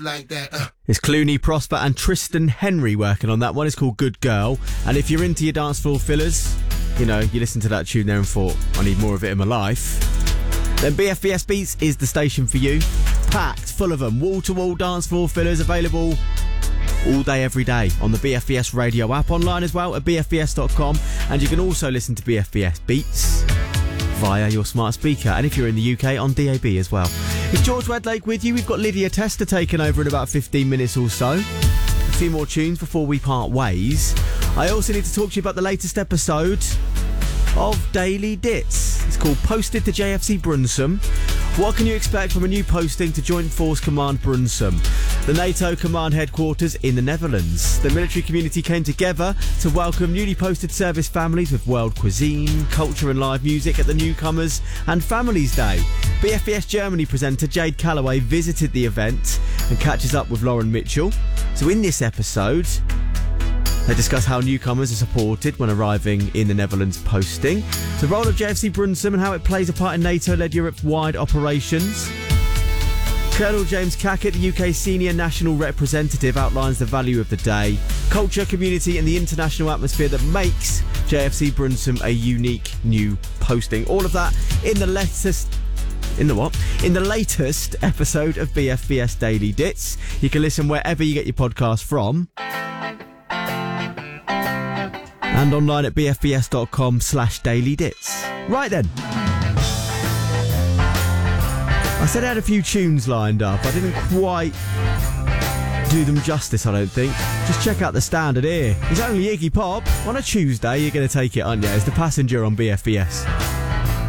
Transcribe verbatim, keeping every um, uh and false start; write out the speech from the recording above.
like that. Uh. It's Clooney Prosper and Tristan Henry working on that one. It's called Good Girl. And if you're into your dance floor fillers, you know, you listen to that tune there and thought, I need more of it in my life, then B F B S Beats is the station for you. Packed full of them. Wall-to-wall dance floor fillers available all day, every day on the B F B S radio app, online as well at b f b s dot com, and you can also listen to B F B S Beats via your smart speaker, and if you're in the U K, on D A B as well. It's George Wedlake with you. We've got Lydia Tester taking over in about fifteen minutes or so. A few more tunes before we part ways. I also need to talk to you about the latest episode of Daily Dits. It's called Posted to J F C Brunsum. What can you expect from a new posting to Joint Force Command Brunsum, the NATO command headquarters in the Netherlands? The military community came together to welcome newly posted service families with world cuisine, culture and live music at the Newcomers and Families Day. B F B S Germany presenter Jade Calloway visited the event and catches up with Lauren Mitchell. So in this episode, they discuss how newcomers are supported when arriving in the Netherlands posting, the role of J F C Brunsum and how it plays a part in NATO-led Europe-wide operations. Colonel James Cackett, the U K Senior National Representative, outlines the value of the day, culture, community and the international atmosphere that makes J F C Brunsum a unique new posting. All of that in the latest... In the what? In the latest episode of B F B S Daily Dits. You can listen wherever you get your podcast from. And online at b f b s dot com slash daily dits. Right then. I said I had a few tunes lined up. I didn't quite do them justice, I don't think. Just check out the standard here. It's only Iggy Pop. On a Tuesday, you're going to take it, aren't you? It's The Passenger on B F B S.